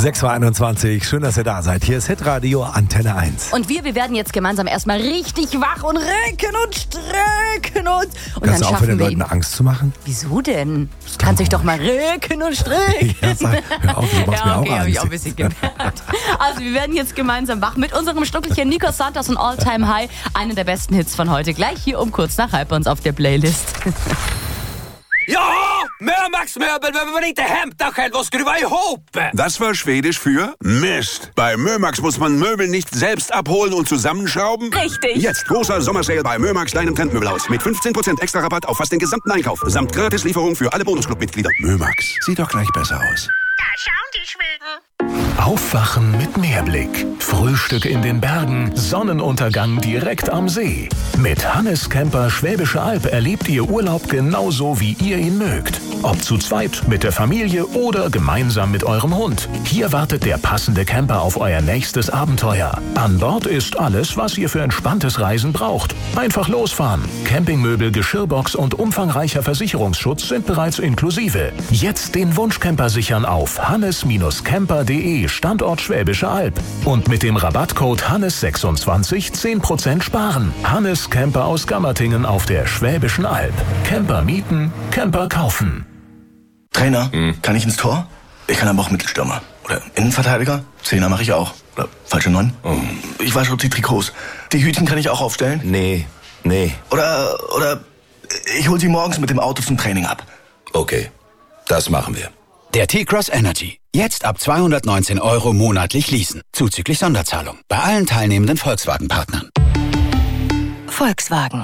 6:21 Uhr, schön, dass ihr da seid. Hier ist Hitradio Antenne 1. Und wir werden jetzt gemeinsam erstmal richtig wach und recken und strecken und Kannst dann du auch für den Leuten Angst zu machen? Wieso denn? Kannst dich doch mal recken und strecken. Ja, hör auf, du machst mir auch hab ich auch ein Angst. bisschen gemerkt. Also wir werden jetzt gemeinsam wach mit unserem Schnuckelchen Nico Santos und All Time High. Einen der besten Hits von heute. Gleich hier um kurz nach halb bei uns auf der Playlist. Ja, Mömax-möbel behöver man inte hämta själv och skruva ihop. Das war Schwedisch für Mist. Bei Mömax muss man Möbel nicht selbst abholen und zusammenschrauben. Richtig. Jetzt großer Sommersale bei Mömax, deinem Trendmöbelhaus. Mit 15% extra Rabatt auf fast den gesamten Einkauf. Samt Gratislieferung für alle Bonusclub-Mitglieder. Mömax, sieht doch gleich besser aus. Da schauen die Schweden. Aufwachen mit Meerblick. Frühstück in den Bergen, Sonnenuntergang direkt am See. Mit Hannes Camper Schwäbische Alb erlebt ihr Urlaub genauso, wie ihr ihn mögt. Ob zu zweit, mit der Familie oder gemeinsam mit eurem Hund. Hier wartet der passende Camper auf euer nächstes Abenteuer. An Bord ist alles, was ihr für entspanntes Reisen braucht. Einfach losfahren. Campingmöbel, Geschirrbox und umfangreicher Versicherungsschutz sind bereits inklusive. Jetzt den Wunschcamper sichern auf hannes-camper.de Standort Schwäbische Alb. Und mit dem Rabattcode Hannes26 10% sparen. Hannes Camper aus Gammertingen auf der Schwäbischen Alb. Camper mieten, Camper kaufen. Trainer, kann ich ins Tor? Ich kann aber auch Mittelstürmer. Oder Innenverteidiger? Zehner mache ich auch. Oder falsche 9? Ich wasche die Trikots. Die Hütchen kann ich auch aufstellen? Nee. Oder ich hol sie morgens mit dem Auto zum Training ab. Okay, das machen wir. Der T-Cross Energy. Jetzt ab 219 € monatlich leasen. Zuzüglich Sonderzahlung. Bei allen teilnehmenden Volkswagen-Partnern. Volkswagen.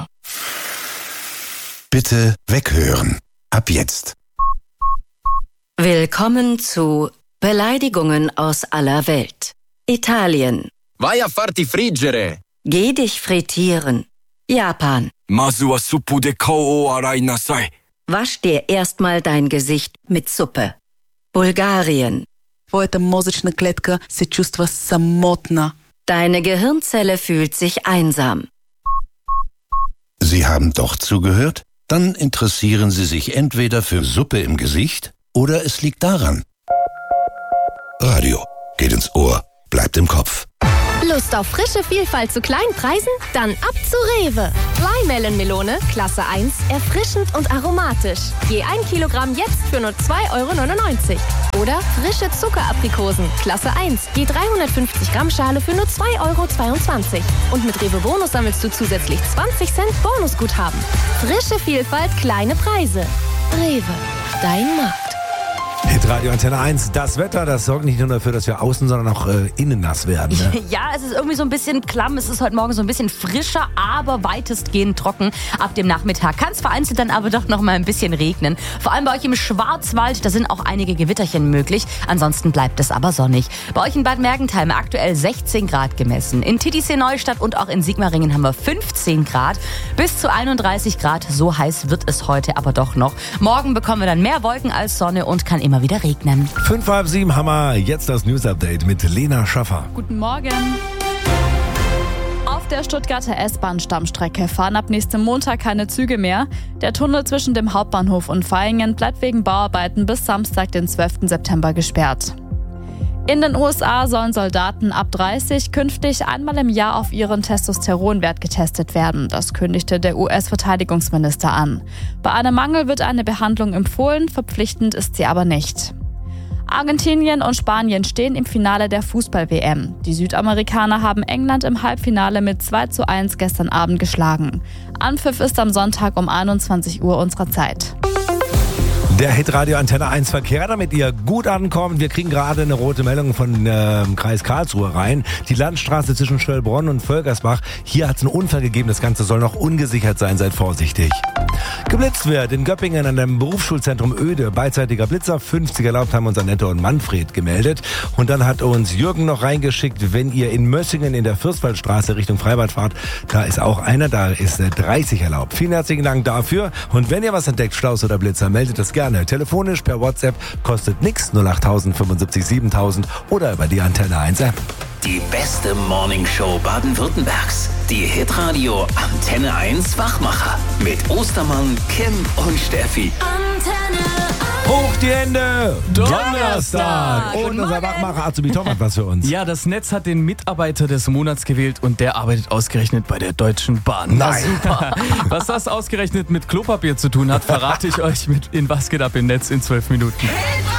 Bitte weghören. Ab jetzt. Willkommen zu Beleidigungen aus aller Welt. Italien. Vai a farti friggere. Geh dich frittieren. Japan. Masu wa suppu de kou o arai nasai. Wasch dir erstmal dein Gesicht mit Suppe. Bulgarien. Твоята мозъчна клетка се чувства самотна. Deine Gehirnzelle fühlt sich einsam. Sie haben doch zugehört? Dann interessieren Sie sich entweder für Suppe im Gesicht oder es liegt daran. Radio geht ins Ohr, bleibt im Kopf. Lust auf frische Vielfalt zu kleinen Preisen? Dann ab zu Rewe. Fly-Melon-Melone, Klasse 1, erfrischend und aromatisch. Je 1 Kilogramm jetzt für nur 2,99 €. Oder frische Zuckeraprikosen, Klasse 1, je 350 Gramm Schale für nur 2,22 €. Und mit Rewe Bonus sammelst du zusätzlich 20 Cent Bonusguthaben. Frische Vielfalt, kleine Preise. Rewe, dein Markt. Hitradio Antenne 1, das Wetter, das sorgt nicht nur dafür, dass wir außen, sondern auch innen nass werden. Ne? Ja, es ist irgendwie so ein bisschen klamm. Es ist heute Morgen so ein bisschen frischer, aber weitestgehend trocken. Ab dem Nachmittag kann es vereinzelt dann aber doch noch mal ein bisschen regnen. Vor allem bei euch im Schwarzwald, da sind auch einige Gewitterchen möglich. Ansonsten bleibt es aber sonnig. Bei euch in Bad Mergentheim aktuell 16 Grad gemessen. In Titisee Neustadt und auch in Sigmaringen haben wir 15 Grad. Bis zu 31 Grad, so heiß wird es heute aber doch noch. Morgen bekommen wir dann mehr Wolken als Sonne und kann immer wieder regnen. 5:30 haben wir jetzt das News-Update mit Lena Schaffer. Guten Morgen. Auf der Stuttgarter S-Bahn-Stammstrecke fahren ab nächstem Montag keine Züge mehr. Der Tunnel zwischen dem Hauptbahnhof und Vaihingen bleibt wegen Bauarbeiten bis Samstag, den 12. September gesperrt. In den USA sollen Soldaten ab 30 künftig einmal im Jahr auf ihren Testosteronwert getestet werden. Das kündigte der US-Verteidigungsminister an. Bei einem Mangel wird eine Behandlung empfohlen, verpflichtend ist sie aber nicht. Argentinien und Spanien stehen im Finale der Fußball-WM. Die Südamerikaner haben England im Halbfinale mit 2:1 gestern Abend geschlagen. Anpfiff ist am Sonntag um 21 Uhr unserer Zeit. Der Hitradio Antenne 1 Verkehr, damit ihr gut ankommt. Wir kriegen gerade eine rote Meldung von Kreis Karlsruhe rein. Die Landstraße zwischen Schöllbronn und Völkersbach. Hier hat es einen Unfall gegeben. Das Ganze soll noch ungesichert sein. Seid vorsichtig. Geblitzt wird in Göppingen an einem Berufsschulzentrum Oede. Beidseitiger Blitzer, 50 erlaubt, haben uns Annette und Manfred gemeldet. Und dann hat uns Jürgen noch reingeschickt, wenn ihr in Mössingen in der Fürstwaldstraße Richtung Freibad fahrt, da ist auch einer, da ist 30 erlaubt. Vielen herzlichen Dank dafür. Und wenn ihr was entdeckt, Staus oder Blitzer, meldet das gerne. Telefonisch per WhatsApp, kostet nix, 08000 75 7000 oder über die Antenne 1 App. Die beste Morningshow Baden-Württembergs. Die Hitradio Antenne 1 Wachmacher. Mit Ostermann, Kim und Steffi. Antenne 1. Hoch die Hände! Donnerstag! Und unser Wachmacher Azubi Tom hat was für uns. Ja, das Netz hat den Mitarbeiter des Monats gewählt und der arbeitet ausgerechnet bei der Deutschen Bahn. Nein. Na super. Was das ausgerechnet mit Klopapier zu tun hat, verrate ich euch mit In Was geht ab im Netz in 12 Minuten.